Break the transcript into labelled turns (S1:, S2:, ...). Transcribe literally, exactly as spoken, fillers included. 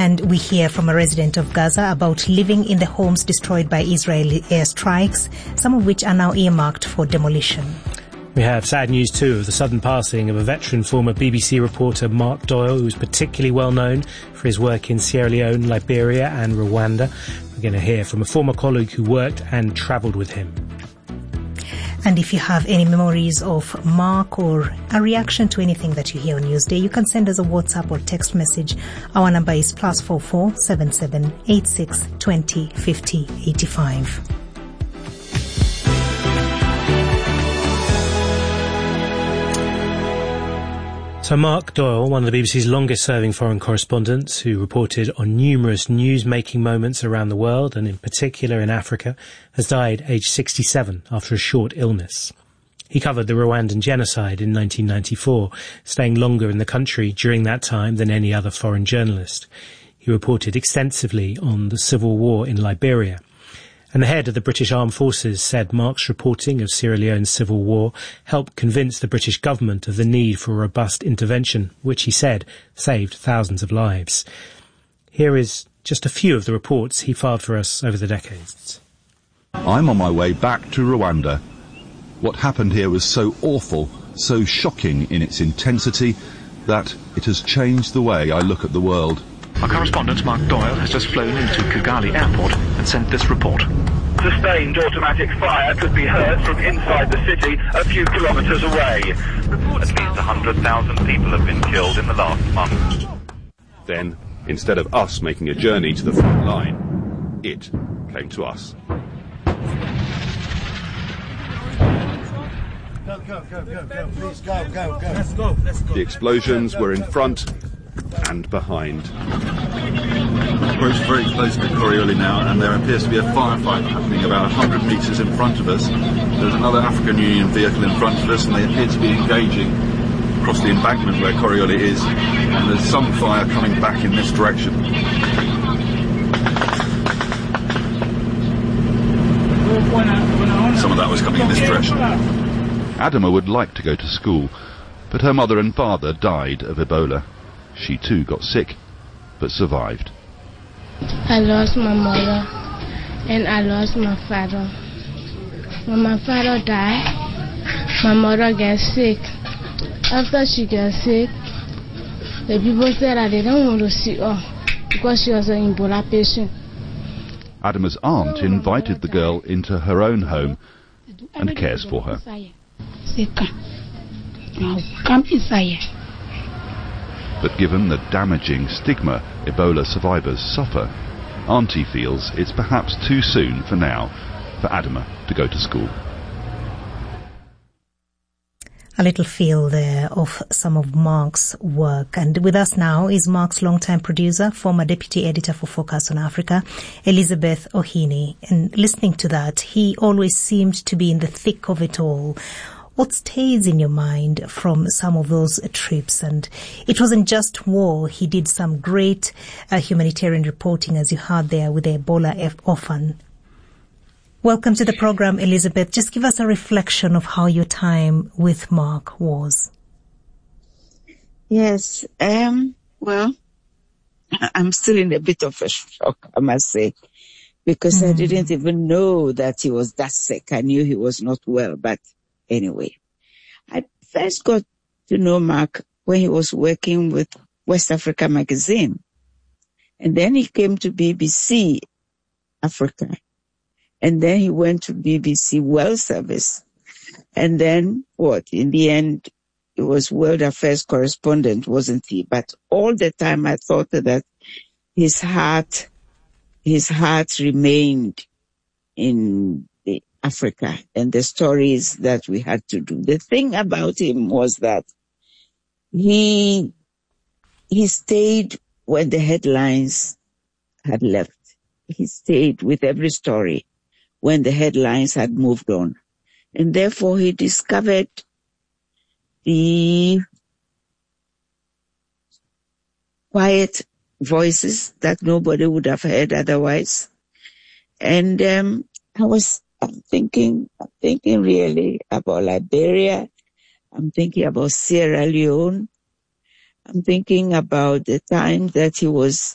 S1: And we hear from a resident of Gaza about living in the homes destroyed by Israeli airstrikes, some of which are now earmarked for demolition.
S2: We have sad news too of the sudden passing of a veteran former B B C reporter, Mark Doyle, who was particularly well known for his work in Sierra Leone, Liberia and Rwanda. We're going to hear from a former colleague who worked and travelled with him.
S1: And if you have any memories of Mark or a reaction to anything that you hear on Newsday, you can send us a WhatsApp or text message. Our number is plus four four seven seven eight six twenty fifty eighty five.
S2: So Mark Doyle, one of the B B C's longest-serving foreign correspondents who reported on numerous news-making moments around the world and in particular in Africa, has died aged sixty-seven after a short illness. He covered the Rwandan genocide in nineteen ninety-four, staying longer in the country during that time than any other foreign journalist. He reported extensively on the civil war in Liberia. And the head of the British Armed Forces said Mark's reporting of Sierra Leone's civil war helped convince the British government of the need for a robust intervention, which he said saved thousands of lives. Here is just a few of the reports he filed for us over the decades.
S3: I'm on my way back to Rwanda. What happened here was so awful, so shocking in its intensity, that it has changed the way I look at the world.
S4: Our correspondent, Mark Doyle, has just flown into Kigali Airport and sent this report.
S5: Sustained automatic fire could be heard from inside the city a few kilometres away.
S6: At least one hundred thousand people have been killed in the last month.
S7: Then, instead of us making a journey to the front line, it came to us.
S8: Go, go, go, go, go, please go, go, go. Let's go, let's go.
S7: The explosions were in front and behind.
S3: We're very close to Corioli now, and there appears to be a firefight happening about one hundred metres in front of us. There's another African Union vehicle in front of us, and they appear to be engaging across the embankment where Corioli is, and there's some fire coming back in this direction. Some of that was coming in this direction.
S7: Adama would like to go to school, but her mother and father died of Ebola. She too got sick, but survived.
S9: I lost my mother and I lost my father. When my father died, my mother got sick. After she got sick, the people said that they don't want to see her because she was an Ebola patient.
S7: Adama's aunt invited the girl into her own home and cares for her. But given the damaging stigma Ebola survivors suffer, Auntie feels it's perhaps too soon for now for Adama to go to school.
S1: A little feel there of some of Mark's work. And with us now is Mark's longtime producer, former deputy editor for Focus on Africa, Elizabeth Ohini. And listening to that, he always seemed to be in the thick of it all. What stays in your mind from some of those trips? And it wasn't just war. He did some great uh, humanitarian reporting, as you heard there, with the Ebola F- orphan. Welcome to the program, Elizabeth. Just give us a reflection of how your time with Mark was.
S10: Yes. Um, well, I'm still in a bit of a shock, I must say, because mm. I didn't even know that he was that sick. I knew he was not well, but anyway, I first got to know Mark when he was working with West Africa magazine. And then he came to B B C Africa. And then he went to B B C World Service. And then what? In the end, he was World Affairs correspondent, wasn't he? But all the time I thought that his heart, his heart remained in the Africa and the stories that we had to do. The thing about him was that he, he stayed when the headlines had left. He stayed with every story when the headlines had moved on. And therefore he discovered the quiet voices that nobody would have heard otherwise. And um, I was I'm thinking, I'm thinking really about Liberia. I'm thinking about Sierra Leone. I'm thinking about the time that he was